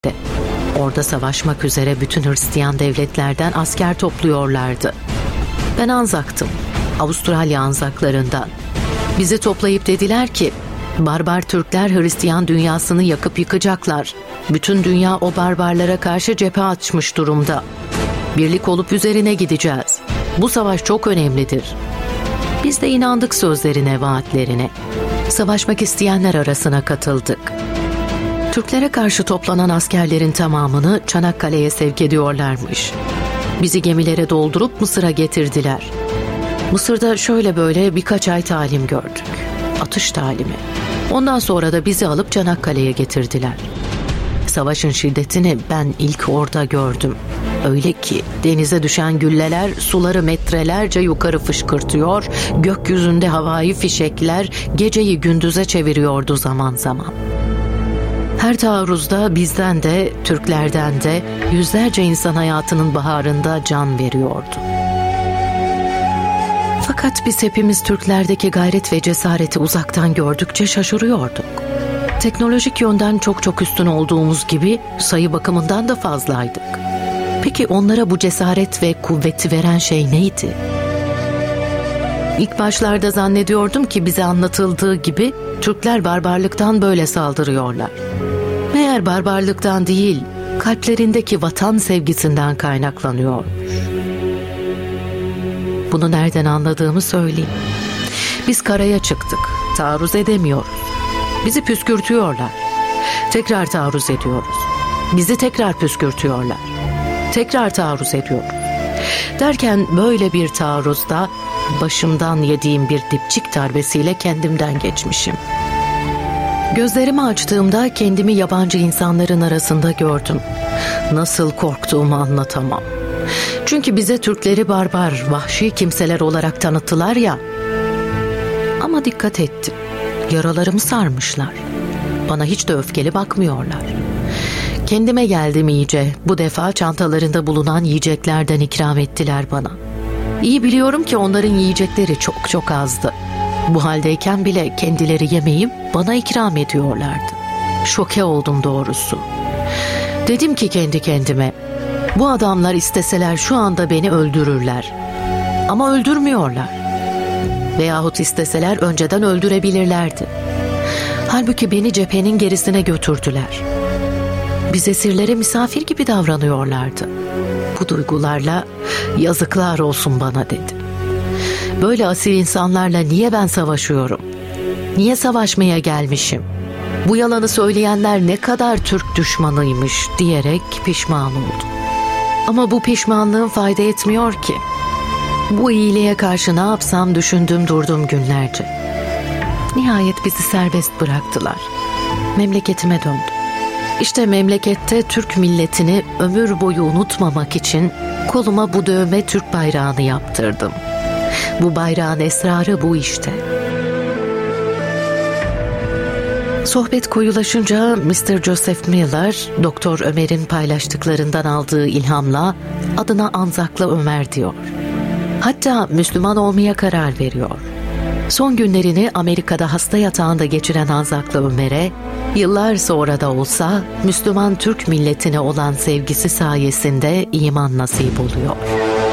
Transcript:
Orada savaşmak üzere bütün Hristiyan devletlerden asker topluyorlardı. Ben Anzak'tım, Avustralya Anzaklarından. Bizi toplayıp dediler ki, barbar Türkler Hristiyan dünyasını yakıp yıkacaklar. Bütün dünya o barbarlara karşı cephe açmış durumda. Birlik olup üzerine gideceğiz. Bu savaş çok önemlidir. Biz de inandık sözlerine, vaatlerine. Savaşmak isteyenler arasına katıldık. Türklere karşı toplanan askerlerin tamamını Çanakkale'ye sevk ediyorlarmış. Bizi gemilere doldurup Mısır'a getirdiler. Mısır'da şöyle böyle birkaç ay talim gördük. Atış talimi. Ondan sonra da bizi alıp Çanakkale'ye getirdiler. Savaşın şiddetini ben ilk orada gördüm. Öyle ki denize düşen gülleler suları metrelerce yukarı fışkırtıyor, gökyüzünde havai fişekler geceyi gündüze çeviriyordu zaman zaman. Her taarruzda bizden de, Türklerden de yüzlerce insan hayatının baharında can veriyordu. Fakat biz hepimiz Türklerdeki gayret ve cesareti uzaktan gördükçe şaşırıyorduk. Teknolojik yönden çok üstün olduğumuz gibi sayı bakımından da fazlaydık. Peki onlara bu cesaret ve kuvveti veren şey neydi? İlk başlarda zannediyordum ki bize anlatıldığı gibi Türkler barbarlıktan böyle saldırıyorlar. Meğer barbarlıktan değil, kalplerindeki vatan sevgisinden kaynaklanıyormuş. Bunu nereden anladığımı söyleyeyim. Biz karaya çıktık, taarruz edemiyoruz. Bizi püskürtüyorlar. Tekrar taarruz ediyoruz. Bizi tekrar püskürtüyorlar. Tekrar taarruz ediyoruz. Derken böyle bir taarruzda başımdan yediğim bir dipçik darbesiyle kendimden geçmişim. Gözlerimi açtığımda kendimi yabancı insanların arasında gördüm. Nasıl korktuğumu anlatamam. Çünkü bize Türkleri barbar, vahşi kimseler olarak tanıttılar ya. Ama dikkat ettim. Yaralarımı sarmışlar. Bana hiç de öfkeli bakmıyorlar. Kendime geldim iyice. Bu defa çantalarında bulunan yiyeceklerden ikram ettiler bana. İyi biliyorum ki onların yiyecekleri çok azdı. Bu haldeyken bile kendileri yemeyip bana ikram ediyorlardı. Şoke oldum doğrusu. Dedim ki kendi kendime, bu adamlar isteseler şu anda beni öldürürler. Ama öldürmüyorlar. Veyahut isteseler önceden öldürebilirlerdi. Halbuki beni cephenin gerisine götürdüler. Biz esirlere misafir gibi davranıyorlardı. Bu duygularla yazıklar olsun bana dedim. Böyle asil insanlarla niye ben savaşıyorum? Niye savaşmaya gelmişim? Bu yalanı söyleyenler ne kadar Türk düşmanıymış diyerek pişman oldum. Ama bu pişmanlığım fayda etmiyor ki. Bu iyiliğe karşı ne yapsam düşündüm durdum günlerce. Nihayet bizi serbest bıraktılar. Memleketime döndüm. İşte memlekette Türk milletini ömür boyu unutmamak için koluma bu dövme Türk bayrağını yaptırdım. Bu bayrağın esrarı bu işte. Sohbet koyulaşınca Mr. Joseph Miller, Doktor Ömer'in paylaştıklarından aldığı ilhamla adına Anzaklı Ömer diyor. Hatta Müslüman olmaya karar veriyor. Son günlerini Amerika'da hasta yatağında geçiren Anzaklı Ömer'e, yıllar sonra da olsa Müslüman Türk milletine olan sevgisi sayesinde iman nasip oluyor.